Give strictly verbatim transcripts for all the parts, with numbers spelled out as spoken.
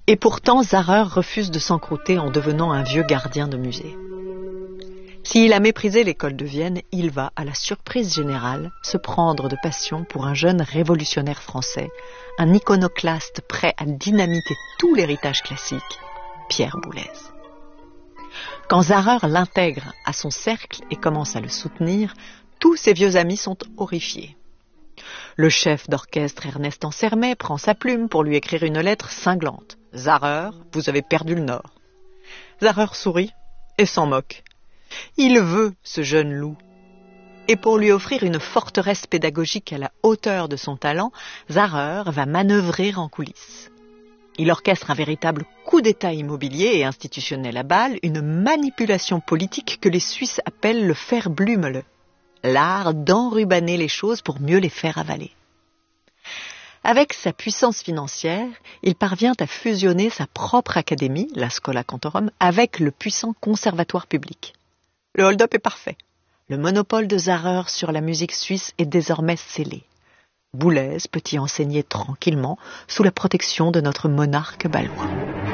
Et pourtant, Zarer refuse de s'encrouter en devenant un vieux gardien de musée. S'il a méprisé l'école de Vienne, il va, à la surprise générale, se prendre de passion pour un jeune révolutionnaire français, un iconoclaste prêt à dynamiter tout l'héritage classique, Pierre Boulez. Quand Zarer l'intègre à son cercle et commence à le soutenir, tous ses vieux amis sont horrifiés. Le chef d'orchestre Ernest Ansermet prend sa plume pour lui écrire une lettre cinglante. « Zarer, vous avez perdu le Nord. » Zarer sourit et s'en moque. Il veut ce jeune loup. Et pour lui offrir une forteresse pédagogique à la hauteur de son talent, Zarer va manœuvrer en coulisses. Il orchestre un véritable coup d'État immobilier et institutionnel à Bâle, une manipulation politique que les Suisses appellent le Verblümele, l'art d'enrubanner les choses pour mieux les faire avaler. Avec sa puissance financière, il parvient à fusionner sa propre académie, la Schola Cantorum, avec le puissant conservatoire public. Le hold-up est parfait. Le monopole de Zarer sur la musique suisse est désormais scellé. Boulez peut y enseigner tranquillement sous la protection de notre monarque bâlois.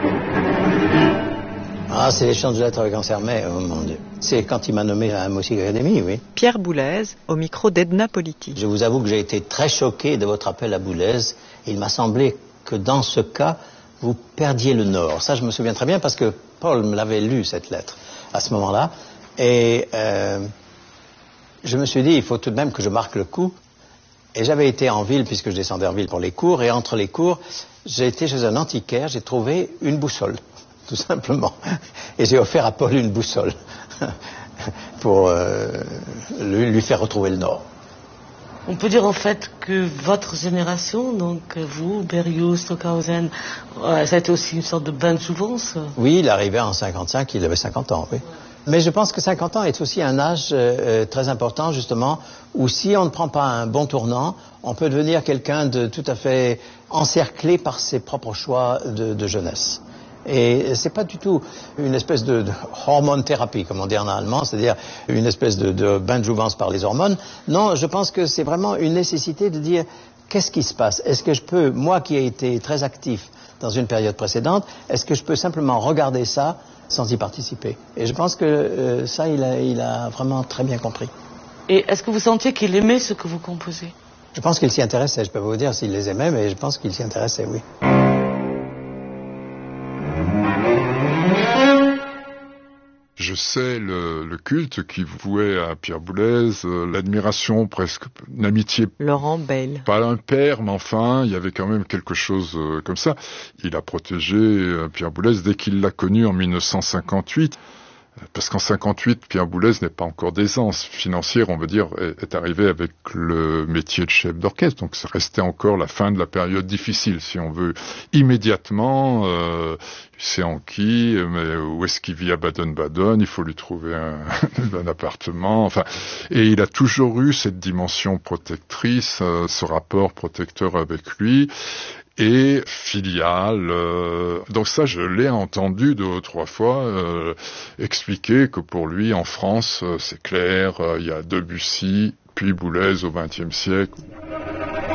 Ah, c'est l'échange de lettres avec Ansermet, oh mon Dieu. C'est quand il m'a nommé à la Musique Academy, oui. Pierre Boulez, au micro d'Edna Politi. Je vous avoue que j'ai été très choqué de votre appel à Boulez. Il m'a semblé que dans ce cas, vous perdiez le Nord. Ça, je me souviens très bien parce que Paul me l'avait lu, cette lettre, à ce moment-là. Et euh, je me suis dit, il faut tout de même que je marque le coup. Et j'avais été en ville, puisque je descendais en ville pour les cours, et entre les cours, j'ai été chez un antiquaire, j'ai trouvé une boussole, tout simplement. Et j'ai offert à Paul une boussole, pour euh, lui, lui faire retrouver le Nord. On peut dire en fait que votre génération, donc vous, Berrios, Stockhausen, euh, ça a été aussi une sorte de bain de jouvence. Oui, il arrivait en cinquante-cinq, il avait cinquante ans, oui. Mais je pense que cinquante ans est aussi un âge euh, très important, justement, où si on ne prend pas un bon tournant, on peut devenir quelqu'un de tout à fait encerclé par ses propres choix de, de jeunesse. Et c'est pas du tout une espèce de, de hormone thérapie, comme on dit en allemand, c'est-à-dire une espèce de, de bain de jouvence par les hormones. Non, je pense que c'est vraiment une nécessité de dire qu'est-ce qui se passe. Est-ce que je peux, moi qui ai été très actif dans une période précédente, est-ce que je peux simplement regarder ça sans y participer? Et je pense que euh, ça, il a, il a vraiment très bien compris. Et est-ce que vous sentiez qu'il aimait ce que vous composez? Je pense qu'il s'y intéressait. Je peux vous dire s'il les aimait, mais je pense qu'il s'y intéressait, oui. Je sais le, le culte qui vouait à Pierre Boulez, euh, l'admiration, presque une amitié. Laurent Bayle. Pas un père, mais enfin, il y avait quand même quelque chose euh, comme ça. Il a protégé euh, Pierre Boulez dès qu'il l'a connu en mille neuf cent cinquante-huit. Parce qu'en cinquante-huit, Pierre Boulez n'est pas encore d'aisance financière, on veut dire, est, est arrivé avec le métier de chef d'orchestre. Donc ça restait encore la fin de la période difficile, si on veut. Immédiatement, euh, c'est en qui, mais où est-ce qu'il vit à Baden-Baden, il faut lui trouver un, un appartement. Enfin, et il a toujours eu cette dimension protectrice, euh, ce rapport protecteur avec lui. Et filiale. Euh, donc ça, je l'ai entendu deux ou trois fois euh, expliquer que pour lui, en France, euh, c'est clair, il euh, y a Debussy, puis Boulez au vingtième siècle.